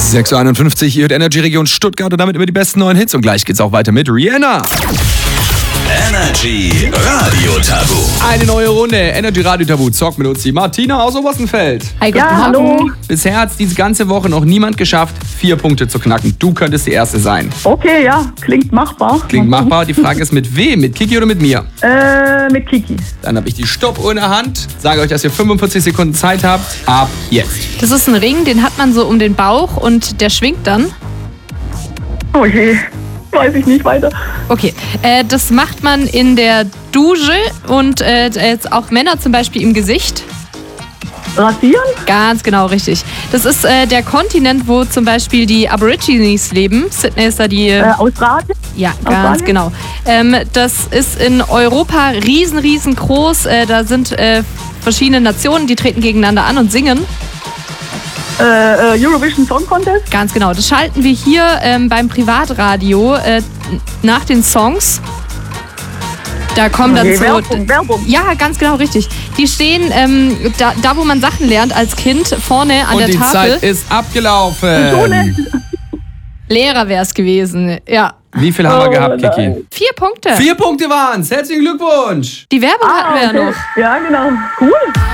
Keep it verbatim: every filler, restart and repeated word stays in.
sechs Uhr einundfünfzig, ihr hört Energy Region Stuttgart und damit über die besten neuen Hits. Und gleich geht's auch weiter mit Rihanna. Energy Radio Tabu. Eine neue Runde. Energy Radio Tabu. Zockt mit uns die Martina aus Oberstenfeld. Hi, guten Ja, Morgen. hallo. Bisher hat es diese ganze Woche noch niemand geschafft, vier Punkte zu knacken. Du könntest die Erste sein. Okay, ja, klingt machbar. Klingt machbar. Die Frage ist, mit wem? Mit Kiki oder mit mir? Äh, mit Kiki. Dann habe ich die Stoppuhr in der Hand. Sage euch, dass ihr fünfundvierzig Sekunden Zeit habt. Ab jetzt. Das ist ein Ring, den hat man so um den Bauch und der schwingt dann. Oh je, weiß ich nicht weiter. Okay, äh, das macht man in der Dusche und äh, jetzt auch Männer zum Beispiel im Gesicht. Rasieren? Ganz genau, richtig. Das ist äh, der Kontinent, wo zum Beispiel die Aborigines leben. Sydney ist da die... Äh, Australien? Ja, Australien? ganz genau. Ähm, das ist in Europa riesen, riesengroß. Äh, da sind äh, verschiedene Nationen, die treten gegeneinander an und singen. Äh, äh, Eurovision Song Contest? Ganz genau. Das schalten wir hier ähm, beim Privatradio äh, nach den Songs. Da kommen dann Okay, so... Werbung, Werbung. Ja, ganz genau, richtig. Die stehen ähm, da, da, wo man Sachen lernt als Kind, vorne an Und der die Tafel. Zeit ist abgelaufen. Schule? Lehrer wäre es gewesen. Ja. Wie viel haben wir Oh, gehabt, Kiki? nein. Vier Punkte. Vier Punkte waren's. Herzlichen Glückwunsch. Die Werbung hatten wir ja okay. noch. Ja, genau. Cool.